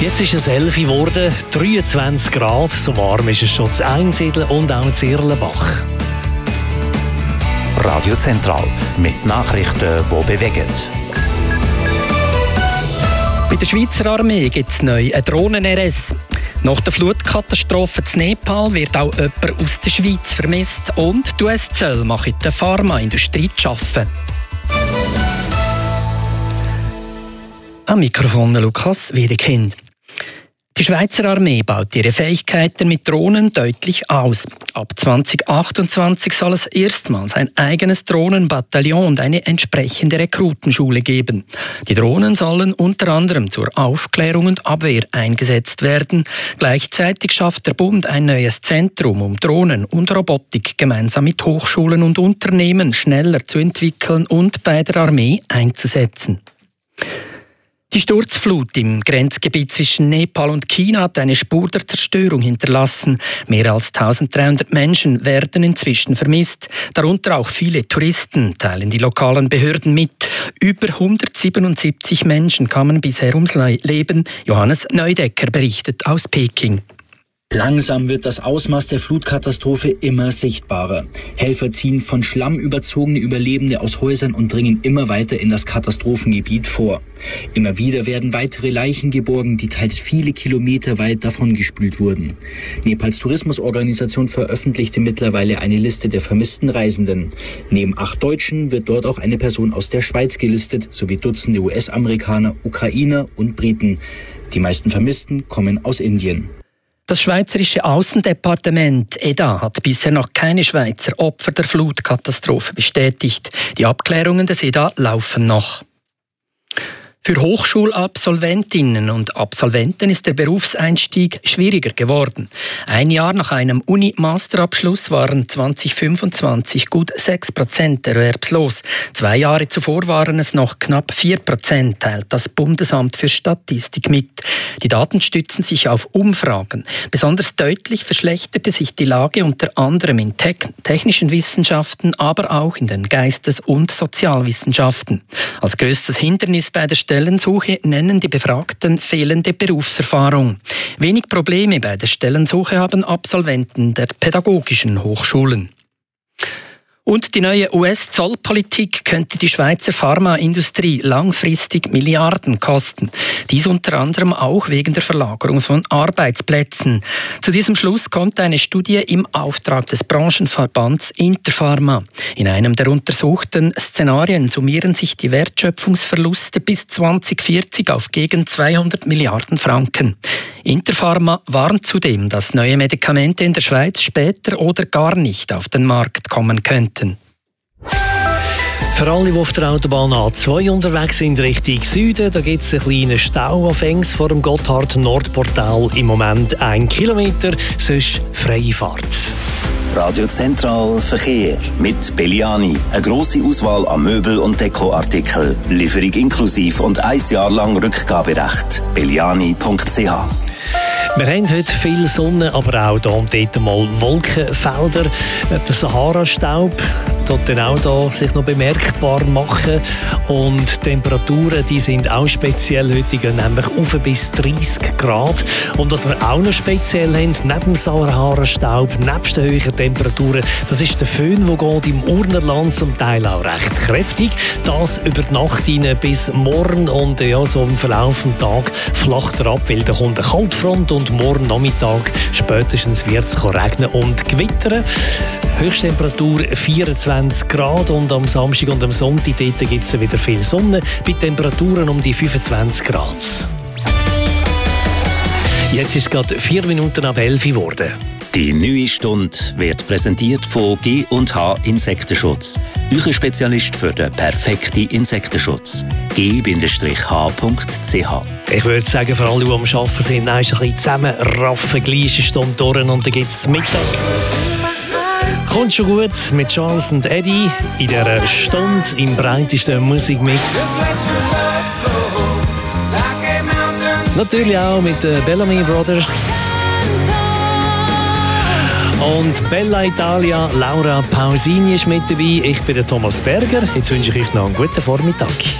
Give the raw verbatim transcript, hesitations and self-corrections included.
Jetzt ist es elf Uhr geworden, dreiundzwanzig Grad, so warm ist es schon zu Einsiedeln und auch zu Erlenbach. Radio Zentral mit Nachrichten, die bewegen. Bei der Schweizer Armee gibt es neu einen Drohnen-R S. Nach der Flutkatastrophe in Nepal wird auch jemand aus der Schweiz vermisst und die U S-Zölle machen der Pharmaindustrie zu arbeiten. Am Mikrofon Lukas Wiedekind. Die Schweizer Armee baut ihre Fähigkeiten mit Drohnen deutlich aus. Ab zwanzig achtundzwanzig soll es erstmals ein eigenes Drohnenbataillon und eine entsprechende Rekrutenschule geben. Die Drohnen sollen unter anderem zur Aufklärung und Abwehr eingesetzt werden. Gleichzeitig schafft der Bund ein neues Zentrum, um Drohnen und Robotik gemeinsam mit Hochschulen und Unternehmen schneller zu entwickeln und bei der Armee einzusetzen. Die Sturzflut im Grenzgebiet zwischen Nepal und China hat eine Spur der Zerstörung hinterlassen. Mehr als eintausenddreihundert Menschen werden inzwischen vermisst. Darunter auch viele Touristen, teilen die lokalen Behörden mit. Über hundertsiebenundsiebzig Menschen kamen bisher ums Leben. Johannes Neudecker berichtet aus Peking. Langsam wird das Ausmaß der Flutkatastrophe immer sichtbarer. Helfer ziehen von Schlamm überzogene Überlebende aus Häusern und dringen immer weiter in das Katastrophengebiet vor. Immer wieder werden weitere Leichen geborgen, die teils viele Kilometer weit davongespült wurden. Nepals Tourismusorganisation veröffentlichte mittlerweile eine Liste der vermissten Reisenden. Neben acht Deutschen wird dort auch eine Person aus der Schweiz gelistet, sowie Dutzende U S-Amerikaner, Ukrainer und Briten. Die meisten Vermissten kommen aus Indien. Das Schweizerische Aussendepartement E D A hat bisher noch keine Schweizer Opfer der Flutkatastrophe bestätigt. Die Abklärungen des E D A laufen noch. Für Hochschulabsolventinnen und Absolventen ist der Berufseinstieg schwieriger geworden. Ein Jahr nach einem Uni-Masterabschluss waren zwanzig fünfundzwanzig gut sechs Prozent erwerbslos. Zwei Jahre zuvor waren es noch knapp vier Prozent, teilt das Bundesamt für Statistik mit. Die Daten stützen sich auf Umfragen. Besonders deutlich verschlechterte sich die Lage unter anderem in te- technischen Wissenschaften, aber auch in den Geistes- und Sozialwissenschaften. Als größtes Hindernis bei der Stellensuche nennen die Befragten fehlende Berufserfahrung. Wenig Probleme bei der Stellensuche haben Absolventen der pädagogischen Hochschulen. Und die neue U S-Zollpolitik könnte die Schweizer Pharmaindustrie langfristig Milliarden kosten. Dies unter anderem auch wegen der Verlagerung von Arbeitsplätzen. Zu diesem Schluss kommt eine Studie im Auftrag des Branchenverbands Interpharma. In einem der untersuchten Szenarien summieren sich die Wertschöpfungsverluste bis zwanzig vierzig auf gegen zweihundert Milliarden Franken. Interpharma warnt zudem, dass neue Medikamente in der Schweiz später oder gar nicht auf den Markt kommen könnten. Für alle, die auf der Autobahn A zwei unterwegs sind, Richtung Süden, da gibt es einen kleinen Stau auf Engs vor dem Gotthard-Nordportal. Im Moment ein Kilometer, sonst freie Fahrt. Radio Zentral Verkehr mit Belliani. Eine grosse Auswahl an Möbel- und Dekoartikeln. Lieferung inklusiv und ein Jahr lang Rückgaberecht. belliani punkt c h. Wir haben heute viel Sonne, aber auch hier und dort mal Wolkenfelder. Der Sahara-Staub tut dann auch da sich noch bemerkbar machen. Und die Temperaturen, die sind auch speziell heute, gehen nämlich auf bis dreißig Grad. Und was wir auch noch speziell haben, neben dem Sahara-Staub, nebst den hohen Temperaturen, das ist der Föhn, der geht im Urnerland zum Teil auch recht kräftig. Das über die Nacht hinein bis morgen und ja, so im Verlauf des Tages flacht er ab, weil da kommt eine Kaltfront und morgen Nachmittag spätestens wird es regnen und gewittern. Höchsttemperatur vierundzwanzig Grad und am Samstag und am Sonntag gibt es wieder viel Sonne bei Temperaturen um die fünfundzwanzig Grad. Jetzt ist es gerade vier Minuten ab elf Uhr geworden. Die neue Stunde wird präsentiert von G und H Insektenschutz. Euer Spezialist für den perfekten Insektenschutz. G H punkt c h. Ich würde sagen, für alle, die am Arbeiten sind, nein, ist ein bisschen zusammenraffen, gleiche Stunde durch und dann gibt es Mittag. Kommt schon gut mit Charles und Eddie in dieser Stunde im breitesten Musikmix. Natürlich auch mit den Bellamy Brothers. Und Bella Italia, Laura Pausini ist mit dabei. Ich bin der Thomas Berger. Jetzt wünsche ich euch noch einen guten Vormittag.